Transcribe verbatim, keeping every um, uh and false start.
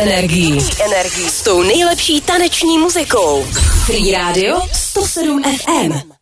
energií. S tou nejlepší taneční muzikou. Free Radio sto sedm ef em.